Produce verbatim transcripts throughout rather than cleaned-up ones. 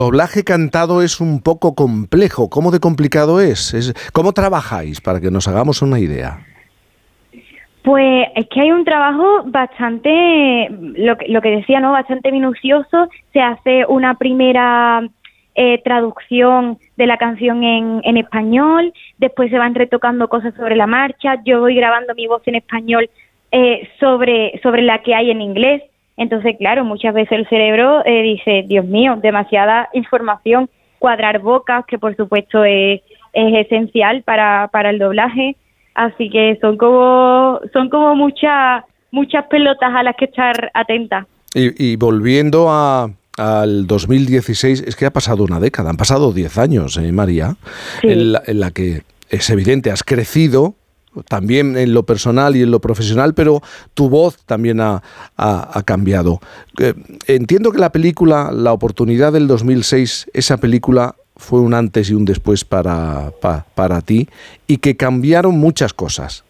doblaje cantado es un poco complejo. ¿Cómo de complicado es? es? ¿Cómo trabajáis? Para que nos hagamos una idea. Pues es que hay un trabajo bastante, lo que, lo que decía, ¿no? Bastante minucioso. Se hace una primera eh, traducción de la canción en, en español, después se van retocando cosas sobre la marcha. Yo voy grabando mi voz en español eh, sobre, sobre la que hay en inglés. Entonces, claro, muchas veces el cerebro eh, dice, Dios mío, demasiada información, cuadrar bocas, que por supuesto es, es esencial para, para el doblaje. Así que son como son como muchas muchas pelotas a las que estar atentas. Y, y volviendo a, al dos mil dieciséis, es que ha pasado una década, han pasado diez años, ¿eh, María? Sí. En la, en la que es evidente, has crecido, también en lo personal y en lo profesional, pero tu voz también ha, ha, ha cambiado. Eh, entiendo que la película, La oportunidad del dos mil seis, esa película fue un antes y un después para, pa, para ti, y que cambiaron muchas cosas.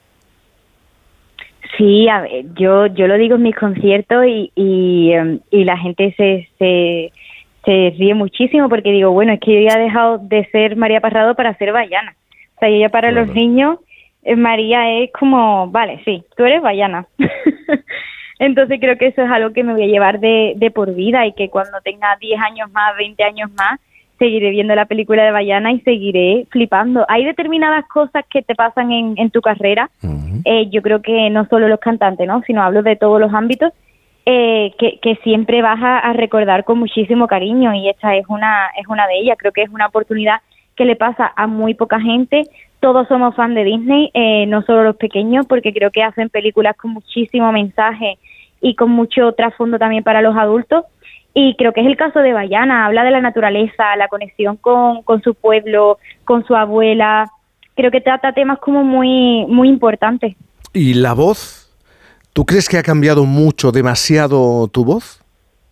Sí, a ver, yo yo lo digo en mis conciertos y y, um, y la gente se, se se ríe muchísimo porque digo, bueno, es que yo ya he dejado de ser María Parrado para ser Bayana. O sea, yo ya para claro. Los niños, eh, María es como, vale, sí, tú eres Bayana. Entonces creo que eso es algo que me voy a llevar de, de por vida, y que cuando tenga diez años más, veinte años más, seguiré viendo la película de Bayana y seguiré flipando. Hay determinadas cosas que te pasan en, en tu carrera, uh-huh. eh, yo creo que no solo los cantantes, ¿no? Sino hablo de todos los ámbitos, eh, que, que siempre vas a, a recordar con muchísimo cariño, y esta es una, es una de ellas. Creo que es una oportunidad que le pasa a muy poca gente. Todos somos fan de Disney, eh, no solo los pequeños, porque creo que hacen películas con muchísimo mensaje y con mucho trasfondo también para los adultos. Y creo que es el caso de Bayana, habla de la naturaleza, la conexión con, con su pueblo, con su abuela. Creo que trata temas como muy, muy importantes. ¿Y la voz? ¿Tú crees que ha cambiado mucho, demasiado tu voz?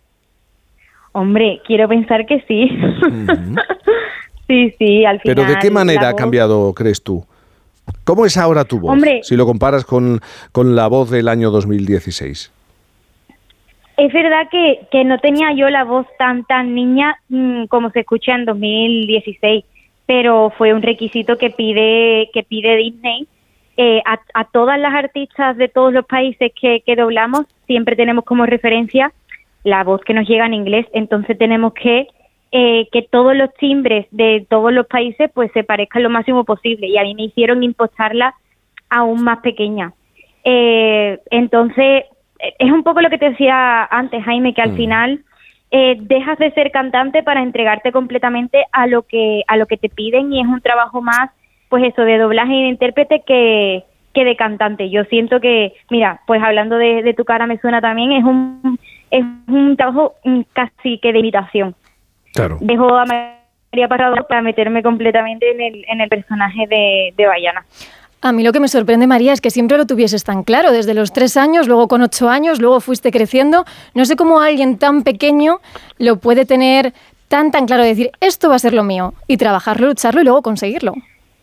Hombre, quiero pensar que sí. Uh-huh. sí, sí, al final. ¿Pero de qué manera ha cambiado, crees tú? ¿Cómo es ahora tu voz? Hombre, si lo comparas con, con la voz del año dos mil dieciséis. Es verdad que, que no tenía yo la voz tan tan niña mmm, como se escucha en dos mil dieciséis, pero fue un requisito que pide que pide Disney. Eh, a, a todas las artistas de todos los países que, que doblamos, siempre tenemos como referencia la voz que nos llega en inglés, entonces tenemos que eh, que todos los timbres de todos los países pues se parezcan lo máximo posible, y a mí me hicieron impostarla aún más pequeña. Eh, entonces... Es un poco lo que te decía antes, Jaime, que al mm. final eh, dejas de ser cantante para entregarte completamente a lo que a lo que te piden, y es un trabajo más, pues eso, de doblaje y de intérprete que, que de cantante. Yo siento que, mira, pues hablando de, de Tu cara me suena también, es un es un trabajo casi que de imitación. Claro. Dejo a María Parrado para meterme completamente en el en el personaje de, de Bayana. A mí lo que me sorprende, María, es que siempre lo tuvieses tan claro, desde los tres años, luego con ocho años, luego fuiste creciendo. No sé cómo alguien tan pequeño lo puede tener tan, tan claro, de decir, esto va a ser lo mío, y trabajarlo, lucharlo y luego conseguirlo.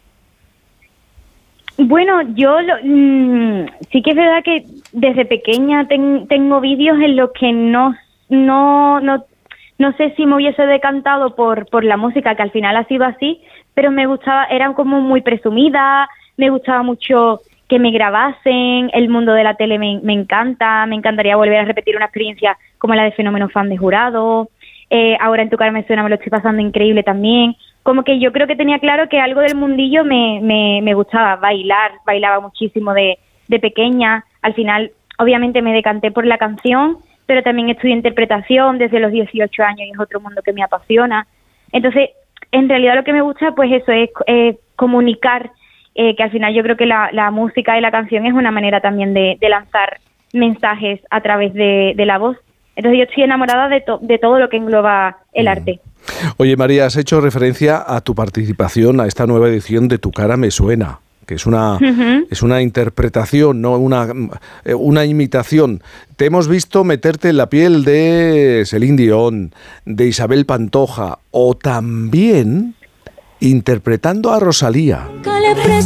Bueno, yo lo, mmm, sí que es verdad que desde pequeña ten, tengo vídeos en los que no, no, no, no sé si me hubiese decantado por, por la música, que al final ha sido así, pero me gustaba, eran como muy presumida. Me gustaba mucho que me grabasen, el mundo de la tele me, me encanta, me encantaría volver a repetir una experiencia como la de Fenómeno Fan de Jurado, eh, ahora en Tu cara me suena me lo estoy pasando increíble también, como que yo creo que tenía claro que algo del mundillo me, me, me gustaba, bailar, bailaba muchísimo de, de pequeña, al final obviamente me decanté por la canción, pero también estudié interpretación desde los dieciocho años y es otro mundo que me apasiona, entonces en realidad lo que me gusta pues eso es eh, comunicar. Eh, que al final yo creo que la, la música y la canción es una manera también de, de lanzar mensajes a través de, de la voz. Entonces yo estoy enamorada de, to, de todo lo que engloba el mm. arte. Oye, María, has hecho referencia a tu participación a esta nueva edición de Tu cara me suena, que es una, uh-huh. es una interpretación, no una, una imitación. Te hemos visto meterte en la piel de Celine Dion, de Isabel Pantoja, o también interpretando a Rosalía.